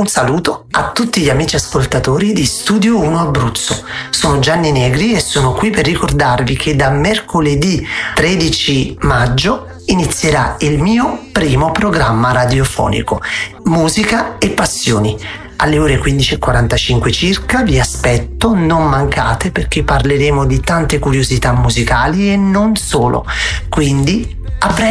Un saluto a tutti gli amici ascoltatori di Studio 1 Abruzzo. Sono Gianni Negri e sono qui per ricordarvi che da mercoledì 13 maggio inizierà il mio primo programma radiofonico, Musica e Passioni. Alle ore 15:45 circa vi aspetto, non mancate, perché parleremo di tante curiosità musicali e non solo. Quindi a presto!